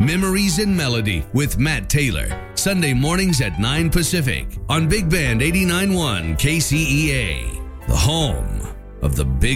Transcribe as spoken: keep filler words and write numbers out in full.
Memories and Melody with Matt Taylor. Sunday mornings at nine Pacific on Big Band eighty-nine point one K C E A, the home of the Big